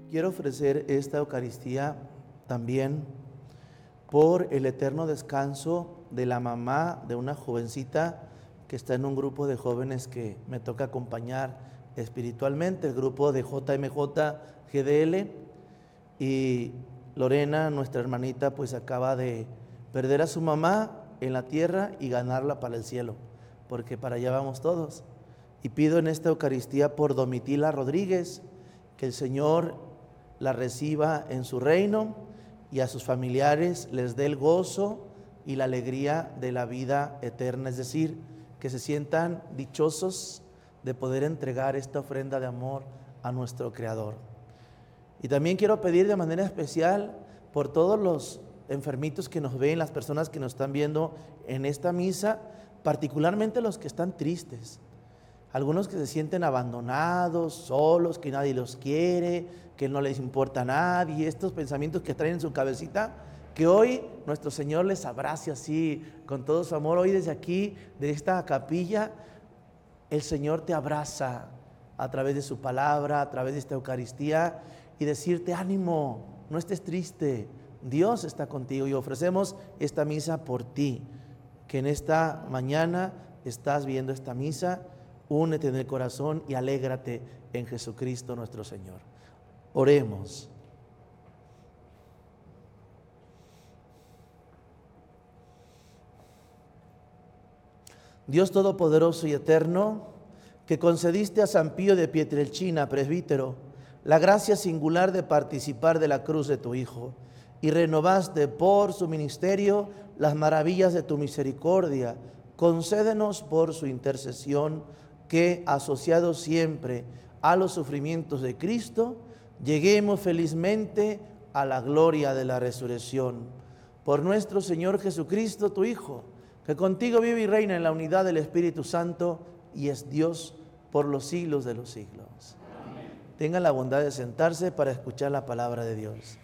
Quiero ofrecer esta Eucaristía también por el eterno descanso de la mamá de una jovencita que está en un grupo de jóvenes que me toca acompañar espiritualmente, el grupo de JMJ GDL, y Lorena, nuestra hermanita, pues acaba de perder a su mamá en la tierra y ganarla para el cielo, porque para allá vamos todos. Y pido en esta Eucaristía por Domitila Rodríguez, que el Señor la reciba en su reino y a sus familiares les dé el gozo y la alegría de la vida eterna, es decir, que se sientan dichosos de poder entregar esta ofrenda de amor a nuestro Creador. Y también quiero pedir de manera especial por todos los enfermitos que nos ven, las personas que nos están viendo en esta misa, particularmente los que están tristes. Algunos que se sienten abandonados, solos, que nadie los quiere, que no les importa a nadie, estos pensamientos que traen en su cabecita, que hoy nuestro Señor les abrace así, con todo su amor. Hoy desde aquí, de esta capilla, el Señor te abraza a través de su palabra, a través de esta Eucaristía, y decirte: ánimo, no estés triste, Dios está contigo. Y ofrecemos esta misa por ti, que en esta mañana estás viendo esta misa. Únete en el corazón y alégrate en Jesucristo nuestro Señor. Oremos. Dios Todopoderoso y Eterno, que concediste a San Pío de Pietrelcina, presbítero, la gracia singular de participar de la cruz de tu Hijo, y renovaste por su ministerio las maravillas de tu misericordia, concédenos por su intercesión que, asociados siempre a los sufrimientos de Cristo, lleguemos felizmente a la gloria de la resurrección. Por nuestro Señor Jesucristo, tu Hijo, que contigo vive y reina en la unidad del Espíritu Santo y es Dios por los siglos de los siglos. Amén. Tengan la bondad de sentarse para escuchar la palabra de Dios.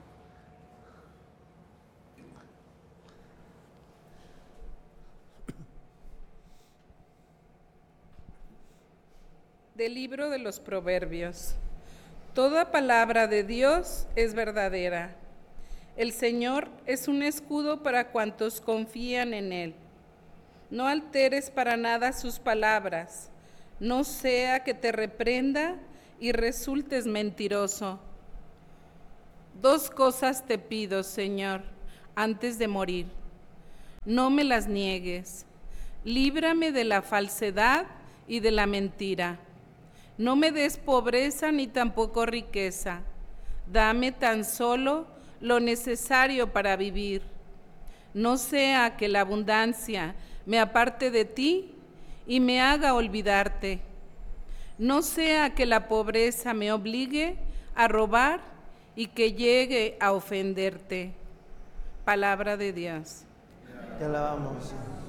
Del libro de los Proverbios. Toda palabra de Dios es verdadera. El Señor es un escudo para cuantos confían en Él. No alteres para nada sus palabras, no sea que te reprenda y resultes mentiroso. 2 cosas te pido, Señor, antes de morir. No me las niegues. Líbrame de la falsedad y de la mentira. No me des pobreza ni tampoco riqueza. Dame tan solo lo necesario para vivir. No sea que la abundancia me aparte de ti y me haga olvidarte. No sea que la pobreza me obligue a robar y que llegue a ofenderte. Palabra de Dios. Te alabamos, Señor.